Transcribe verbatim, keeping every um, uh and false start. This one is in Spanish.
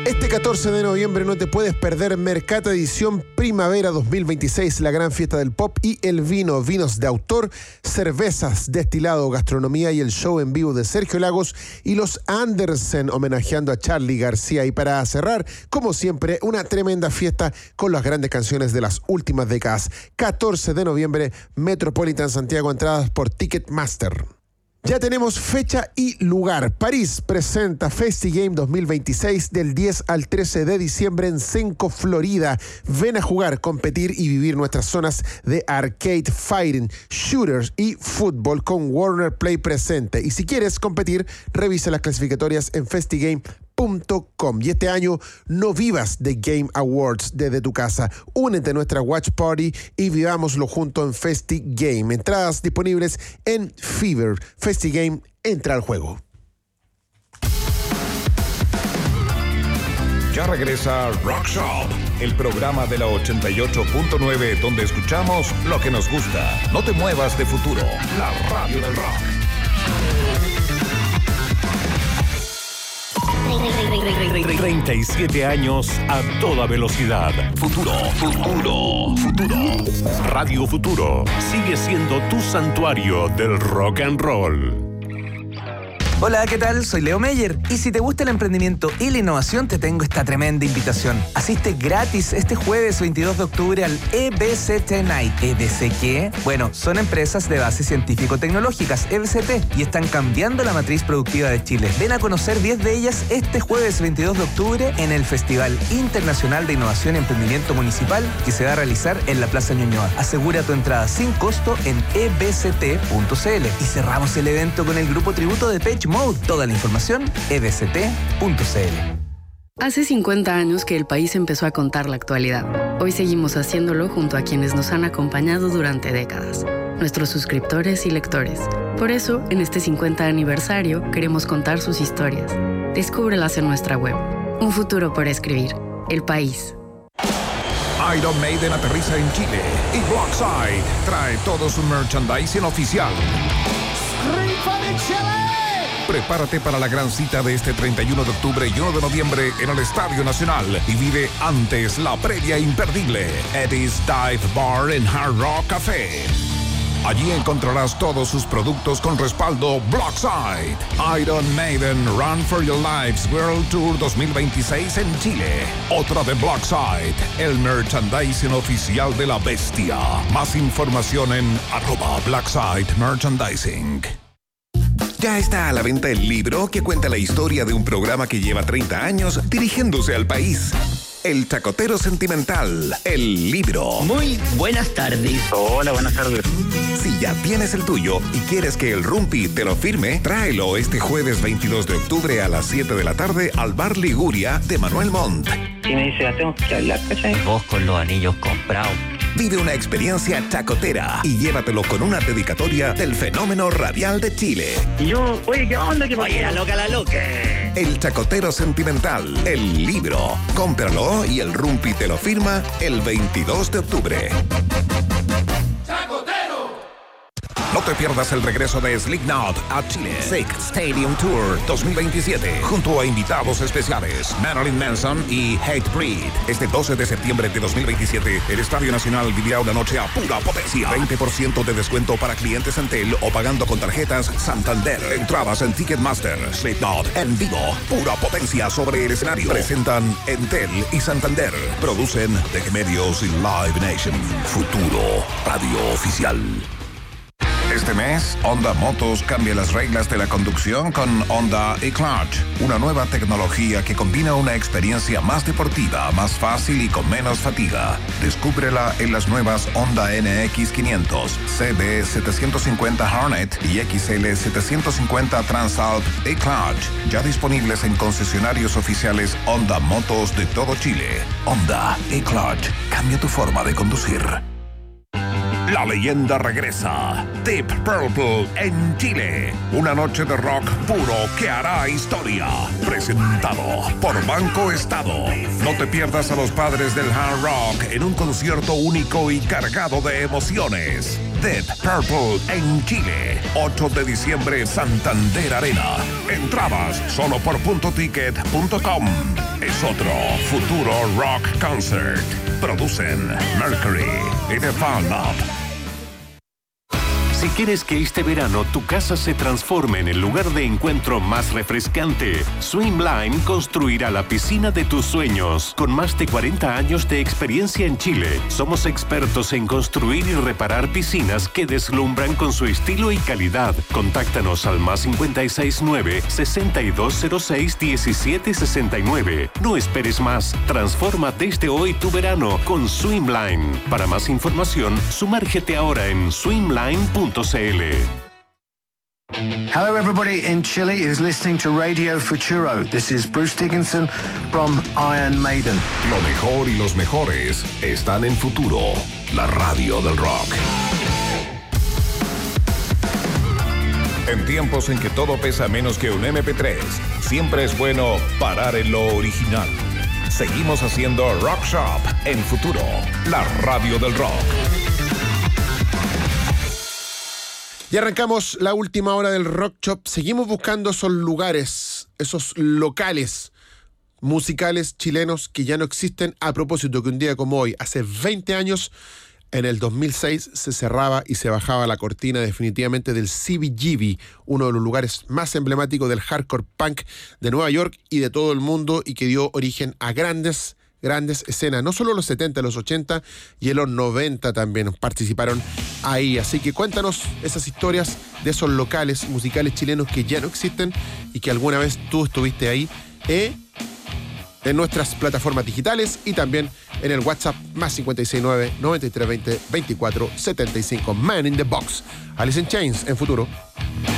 Este catorce de noviembre no te puedes perder Mercata Edición Primavera dos mil veintiséis, la gran fiesta del pop y el vino, vinos de autor, cervezas, destilado, gastronomía y el show en vivo de Sergio Lagos y los Andersen homenajeando a Charly García. Y para cerrar, como siempre, una tremenda fiesta con las grandes canciones de las últimas décadas. catorce de noviembre, Metropolitan Santiago, entradas por Ticketmaster. Ya tenemos fecha y lugar. París presenta FestiGame dos mil veintiséis del diez al trece de diciembre en Senco, Florida. Ven a jugar, competir y vivir nuestras zonas de arcade, fighting, shooters y fútbol con Warner Play presente. Y si quieres competir, revisa las clasificatorias en festigame punto com. Y este año no vivas The Game Awards desde tu casa. Únete a nuestra Watch Party y vivámoslo junto en FestiGame. Entradas disponibles en Fever. FestiGame, entra al juego. Ya regresa Rock Shop, el programa de la ochenta y ocho punto nueve donde escuchamos lo que nos gusta. No te muevas de Futuro, la radio del rock. treinta y siete años a toda velocidad. Futuro, futuro, futuro. Radio Futuro sigue siendo tu santuario del rock and roll. Hola, ¿qué tal? Soy Leo Meyer. Y si te gusta el emprendimiento y la innovación, te tengo esta tremenda invitación. Asiste gratis este jueves veintidós de octubre al E B C T Night. ¿E B C qué? Bueno, son empresas de base científico-tecnológicas, E B C T, y están cambiando la matriz productiva de Chile. Ven a conocer diez de ellas este jueves veintidós de octubre en el Festival Internacional de Innovación y Emprendimiento Municipal que se va a realizar en la Plaza Ñuñoa. Asegura tu entrada sin costo en e b c t punto c l. Y cerramos el evento con el grupo tributo de Depeche Mode. Toda la información, e b c t punto c l. Hace cincuenta años que el país empezó a contar la actualidad. Hoy seguimos haciéndolo junto a quienes nos han acompañado durante décadas, nuestros suscriptores y lectores. Por eso, en este cincuenta aniversario, queremos contar sus historias. Descúbrelas en nuestra web. Un futuro por escribir. El país. Iron Maiden aterriza en Chile y Blockside trae todo su merchandising oficial. Prepárate para la gran cita de este treinta y uno de octubre y uno de noviembre en el Estadio Nacional y vive antes la previa imperdible Eddie's Dive Bar en Hard Rock Café. Allí encontrarás todos sus productos con respaldo Blockside. Iron Maiden Run for Your Lives World Tour dos mil veintiséis en Chile. Otra de Blockside, el merchandising oficial de la bestia. Más información en arroba Blockside Merchandising. Ya está a la venta el libro que cuenta la historia de un programa que lleva treinta años dirigiéndose al país. El Chacotero Sentimental, el libro. Muy buenas tardes. Hola, buenas tardes. Si ya tienes el tuyo y quieres que el Rumpi te lo firme, tráelo este jueves veintidós de octubre a las siete de la tarde al Bar Liguria de Manuel Montt. Y me dice, tengo que hablar, ¿cachai? Vos con los anillos comprados. Vive una experiencia chacotera y llévatelo con una dedicatoria del fenómeno radial de Chile. Y yo, oye, ¿qué onda? ¿Qué Oye, la loca, la loca. El Chacotero Sentimental, el libro. Cómpralo y el Rumpi te lo firma el veintidós de octubre. No te pierdas el regreso de Slipknot a Chile. Sick Stadium Tour dos mil veintisiete. Junto a invitados especiales Marilyn Manson y Hatebreed. Este doce de septiembre de dos mil veintisiete, el Estadio Nacional vivirá una noche a pura potencia. veinte por ciento de descuento para clientes Entel o pagando con tarjetas Santander. Entradas en Ticketmaster. Slipknot en vivo. Pura potencia sobre el escenario. Presentan Entel y Santander. Producen The Medios y Live Nation. Futuro Radio Oficial. Este mes, Honda Motos cambia las reglas de la conducción con Honda eClutch, una nueva tecnología que combina una experiencia más deportiva, más fácil y con menos fatiga. Descúbrela en las nuevas Honda N X quinientos, C B setecientos cincuenta Hornet y X L setecientos cincuenta Transalp eClutch, ya disponibles en concesionarios oficiales Honda Motos de todo Chile. Honda eClutch, cambia tu forma de conducir. La leyenda regresa. Deep Purple en Chile. Una noche de rock puro que hará historia. Presentado por Banco Estado. No te pierdas a los padres del hard rock en un concierto único y cargado de emociones. Deep Purple en Chile. ocho de diciembre, Santander Arena. Entradas solo por punto ticket punto com. es otro Futuro Rock Concert. Producen Mercury y The Fall Up. Si quieres que este verano tu casa se transforme en el lugar de encuentro más refrescante, Swimline construirá la piscina de tus sueños. Con más de cuarenta años de experiencia en Chile, somos expertos en construir y reparar piscinas que deslumbran con su estilo y calidad. Contáctanos al más cinco seis nueve, seis dos cero seis, uno siete seis nueve. No esperes más. Transforma desde hoy tu verano con Swimline. Para más información, sumérgete ahora en swimline punto c l. Hello, everybody in Chile is listening to Radio Futuro. This is Bruce Dickinson from Iron Maiden. Lo mejor y los mejores están en Futuro, la radio del rock. En tiempos en que todo pesa menos que un eme pe tres, siempre es bueno parar en lo original. Seguimos haciendo Rock Shop en Futuro, la radio del rock. Y arrancamos la última hora del Rock Shop. Seguimos buscando esos lugares, esos locales musicales chilenos que ya no existen. A propósito que un día como hoy, hace veinte años, en el dos mil seis, se cerraba y se bajaba la cortina definitivamente del C B G B, uno de los lugares más emblemáticos del hardcore punk de Nueva York y de todo el mundo, y que dio origen a grandes grandes escenas, no solo los setenta, los ochenta y en los noventa también participaron ahí. Así que cuéntanos esas historias de esos locales musicales chilenos que ya no existen y que alguna vez tú estuviste ahí, eh, en nuestras plataformas digitales y también en el WhatsApp más cinco seis nueve, nueve tres dos cero, dos cuatro siete cinco. Man in the Box, Alice in Chains en Futuro.